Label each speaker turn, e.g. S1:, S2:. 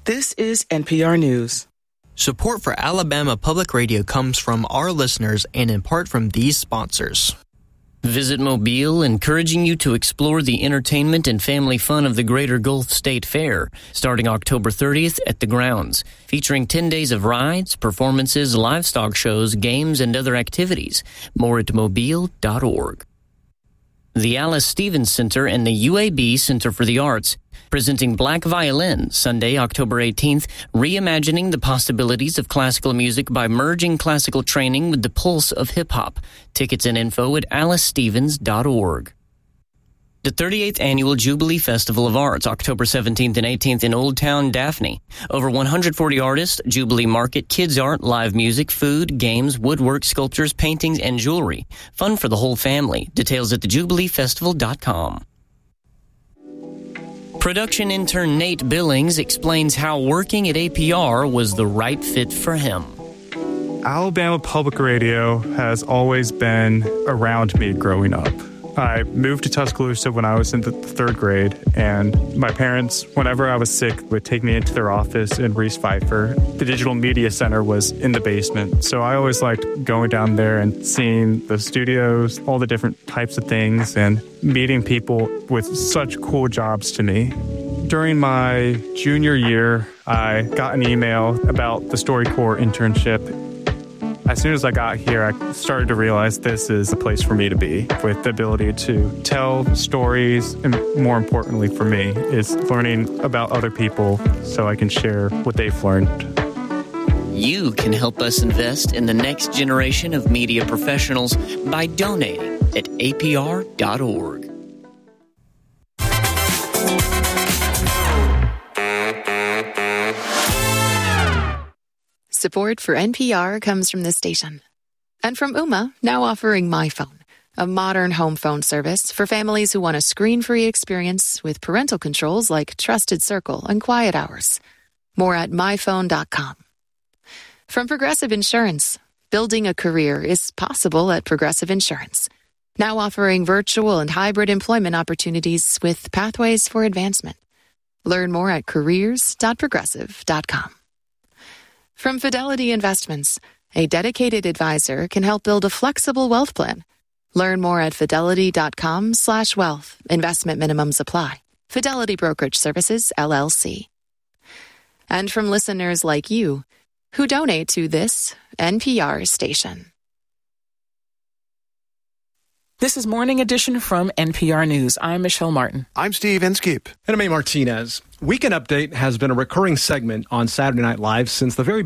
S1: This is NPR News.
S2: Support for Alabama Public Radio comes from our listeners and in part from these sponsors.
S3: Visit Mobile, encouraging you to explore the entertainment and family fun of the Greater Gulf State Fair, starting October 30th at the grounds, featuring 10 days of rides, performances, livestock shows, games, and other activities. More at mobile.org. The Alice Stevens Center and the UAB Center for the Arts, presenting Black Violin, Sunday, October 18th, reimagining the possibilities of classical music by merging classical training with the pulse of hip-hop. Tickets and info at alicestevens.org. The 38th Annual Jubilee Festival of Arts, October 17th and 18th in Old Town Daphne. Over 140 artists, Jubilee Market, kids art, live music, food, games, woodwork, sculptures, paintings, and jewelry. Fun for the whole family. Details at thejubileefestival.com. Production intern Nate Billings explains how working at APR was the right fit for him.
S4: Alabama Public Radio has always been around me growing up. I moved to Tuscaloosa when I was in the third grade, and my parents, whenever I was sick, would take me into their office in Reese Pfeiffer. The Digital Media Center was in the basement, so I always liked going down there and seeing the studios, all the different types of things, and meeting people with such cool jobs to me. During my junior year, I got an email about the StoryCorps internship. As soon as I got here, I started to realize this is the place for me to be, with the ability to tell stories, and more importantly for me, is learning about other people so I can share what they've learned.
S3: You can help us invest in the next generation of media professionals by donating at apr.org.
S5: Support for NPR comes from this station. And from Ooma, now offering MyPhone, a modern home phone service for families who want a screen-free experience with parental controls like Trusted Circle and Quiet Hours. More at myphone.com. From Progressive Insurance, building a career is possible at Progressive Insurance. Now offering virtual and hybrid employment opportunities with pathways for advancement. Learn more at careers.progressive.com. From Fidelity Investments, a dedicated advisor can help build a flexible wealth plan. Learn more at fidelity.com/wealth. Investment minimums apply. Fidelity Brokerage Services, LLC. And from listeners like you, who donate to this NPR station.
S1: This is Morning Edition from NPR News. I'm Michelle Martin.
S6: I'm Steve Inskeep.
S7: And I'm A. Martinez. Weekend Update has been a recurring segment on Saturday Night Live since the very